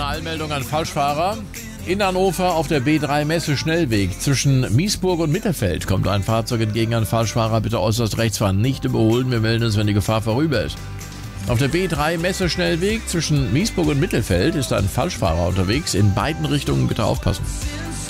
Eilmeldung an Falschfahrer. In Hannover auf der B3 Messe-Schnellweg zwischen Miesburg und Mittelfeld kommt ein Fahrzeug entgegen an Falschfahrer. Bitte äußerst rechts fahren, nicht überholen. Wir melden uns, wenn die Gefahr vorüber ist. Auf der B3 Messe-Schnellweg zwischen Miesburg und Mittelfeld ist ein Falschfahrer unterwegs. In beiden Richtungen bitte aufpassen.